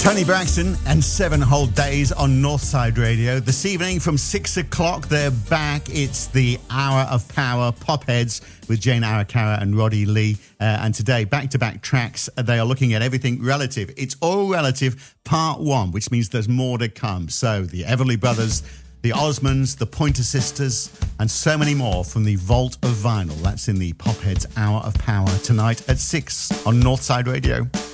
Tony Braxton and 7 whole days on Northside Radio. This evening from 6 o'clock, they're back. It's the Hour of Power Pop Heads with Jane Arakawa and Roddy Lee. And today, back-to-back tracks, they are looking at everything relative. It's all relative, part 1, which means there's more to come. So the Everly Brothers, the Osmonds, the Pointer Sisters, and so many more from the Vault of Vinyl. That's in the Pop Heads Hour of Power tonight at 6 on Northside Radio.